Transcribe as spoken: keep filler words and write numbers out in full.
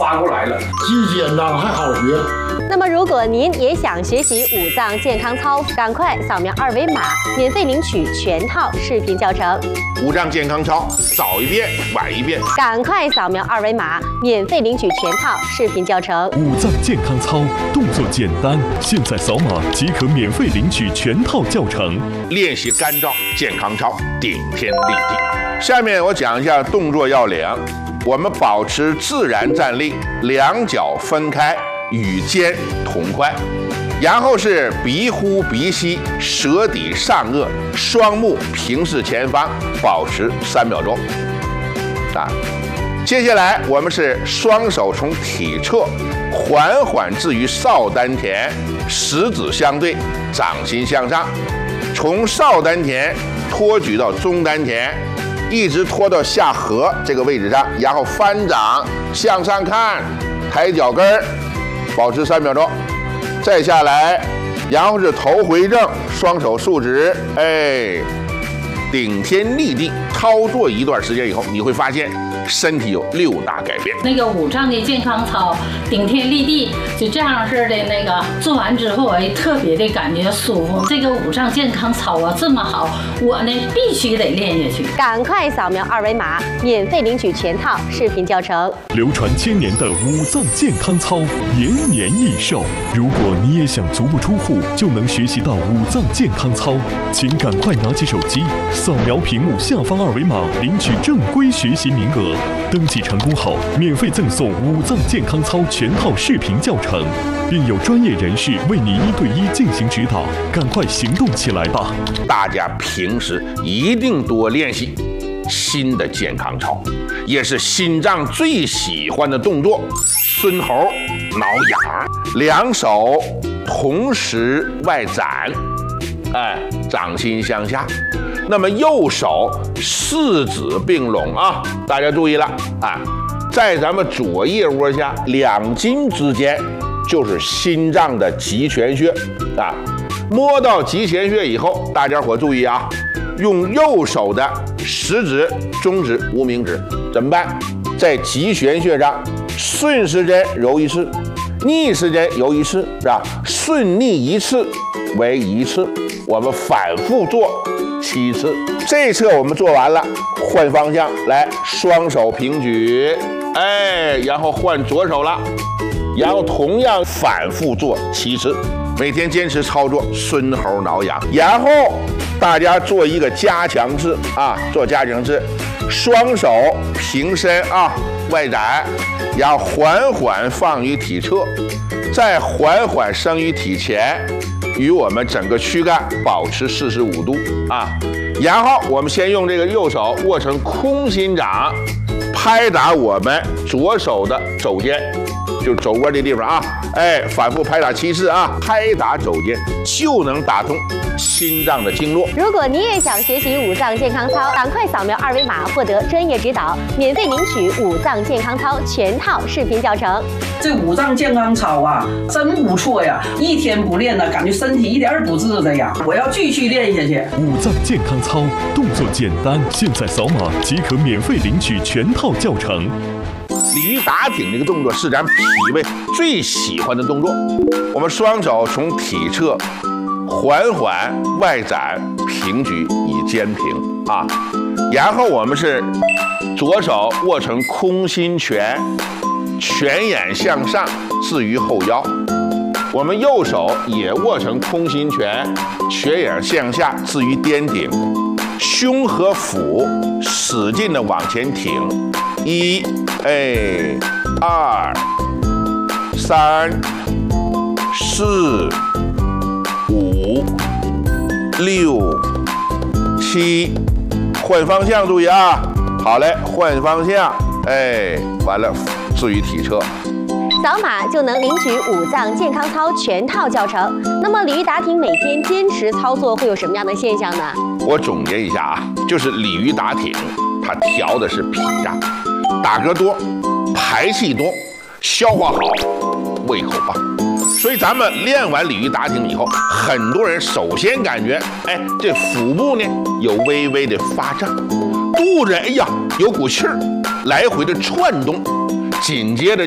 发过来了， 既简单还好学。 那么，如果您也想学习五脏健康操，赶快扫描二维码，免费领取全套视频教程。 五脏健康操，早一遍晚一遍， 赶快扫描二维码，免费领取全套视频教程。 五脏健康操动作简单，现在扫码即可免费领取全套教程。 练习干燥健康操，顶天立地。下面我讲一下动作要领。我们保持自然站立，两脚分开，与肩同宽，然后是鼻呼鼻吸，舌抵上颚，双目平视前方，保持三秒钟。啊，接下来我们是双手从体侧缓缓置于少丹田，食指相对，掌心向上，从少丹田托举到中丹田。一直拖到下颌这个位置上，然后翻掌向上看，抬脚跟儿，保持三秒钟，再下来，然后是头回正，双手竖直，哎，顶天立地。操作一段时间以后，你会发现身体有六大改变。 那个五脏的健康操，顶天立地，就这样式的那个做完之后，哎，特别的感觉舒服。这个五脏健康操啊，这么好，我呢必须得练下去。 赶快扫描二维码，免费领取全套视频教程。 流传千年的五脏健康操，延年益寿。如果你也想足不出户就能学习到五脏健康操，请赶快拿起手机，扫描屏幕下方二维码，领取正规学习名额。登记成功后，免费赠送五脏健康操全套视频教程，并有专业人士为你一对一进行指导。赶快行动起来吧！ 大家平时一定多练习新的健康操，也是心脏最喜欢的动作——孙猴挠痒。两手同时外展，哎，掌心向下。那么右手四指并拢啊，大家注意了啊，在咱们左腋窝下两筋之间就是心脏的极泉穴啊。摸到极泉穴以后，大家伙注意啊，用右手的食指、中指、无名指怎么办？在极泉穴上顺时针揉一次，逆时针揉一次，是吧？顺逆一次为一次，我们反复做七次。这一侧我们做完了，换方向来，双手平举，哎，然后换左手了，然后同样反复做七次，每天坚持操作孙猴挠痒。然后大家做一个加强式啊，做加强式，双手平伸啊，外展，然后缓缓放于体侧，再缓缓升于体前，与我们整个躯干保持四十五度啊。然后我们先用这个右手握成空心掌，拍打我们左手的肘尖，就是肘窝这地方啊，哎，反复拍打七次啊，拍打肘尖就能打通心脏的经络。 如果你也想学习五脏健康操，赶快扫描二维码，获得专业指导，免费领取五脏健康操全套视频教程。 这五脏健康操啊，真不错呀！一天不练呢，感觉身体一点儿不自在呀。我要继续练下去。 五脏健康操动作简单，现在扫码即可免费领取全套教程。 鲤鱼打挺这个动作是咱脾胃最喜欢的动作。我们双手从体侧缓缓外展，平举以肩平啊，然后我们是左手握成空心拳，拳眼向上置于后腰，我们右手也握成空心拳，拳眼向下置于颠顶，胸和腹使劲的往前挺，一，哎，二，三，四，五，六，七，换方向，注意啊！好嘞，换方向，哎，完了，置于体侧。 扫码就能领取五脏健康操全套教程。那么鲤鱼打挺每天坚持操作会有什么样的现象呢？ 我总结一下啊，就是鲤鱼打挺，它调的是脾脏，打嗝多，排气多，消化好，胃口棒。所以咱们练完鲤鱼打挺以后，很多人首先感觉，哎，这腹部呢有微微的发胀，肚子哎呀有股气儿，来回的窜动，紧接着